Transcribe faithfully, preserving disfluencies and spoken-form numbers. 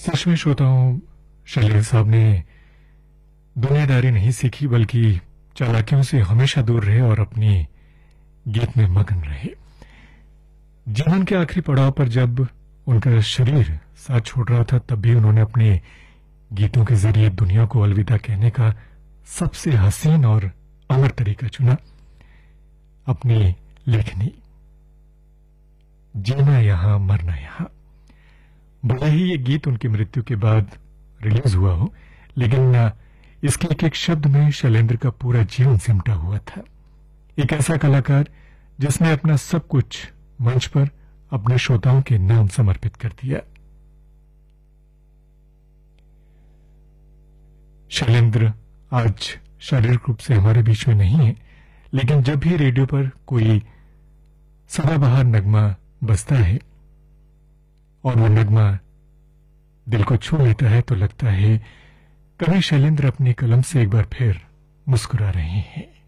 सच में श्रोताओं, शैलेंद्र साहब ने दुनियादारी नहीं सीखी बल्कि चालाकियों से हमेशा दूर रहे और अपनी गीत में मगन रहे। जीवन के आखिरी पड़ाव पर जब उनका शरीर साथ छोड़ रहा था तब भी उन्होंने अपने गीतों के जरिए दुनिया को अलविदा कहने का सबसे हसीन और अमर तरीका चुना। अपनी लेखनी, जीना यहां मरना यहां। भले ही ये गीत उनकी मृत्यु के बाद रिलीज हुआ हो, लेकिन इसके एक एक शब्द में शैलेंद्र का पूरा जीवन सिमटा हुआ था। एक ऐसा कलाकार जिसने अपना सब कुछ मंच पर अपने श्रोताओं के नाम समर्पित कर दिया। शैलेंद्र आज शारीरिक रूप से हमारे बीच में नहीं है, लेकिन जब भी रेडियो पर कोई सदाबहार नगमा बजता है और वो नगमा दिल को छू लेता है तो लगता है कभी शैलेंद्र अपनी कलम से एक बार फिर मुस्कुरा रहे हैं।